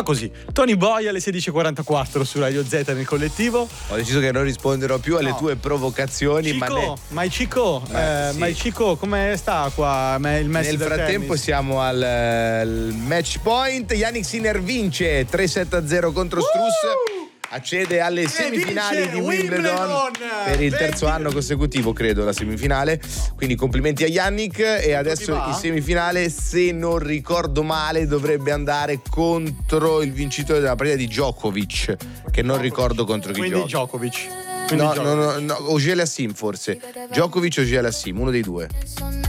Ma così, Tony Boy alle 16:44 su Radio Z nel collettivo. Ho deciso che non risponderò più alle tue provocazioni. Cico, ma il Cico come sta qua? Il Messi nel del frattempo tennis? siamo al match point. Yannick Sinner vince 3-7-0 contro Struss. Accede alle semifinali di Wimbledon per il terzo anno consecutivo, credo, la semifinale. Quindi complimenti a Yannick. E adesso in semifinale, se non ricordo male, dovrebbe andare contro il vincitore della partita di Djokovic, che non ricordo contro chi Quindi gioca. Djokovic. No, Auger-Aliassime forse. Djokovic o Auger-Aliassime, uno dei due.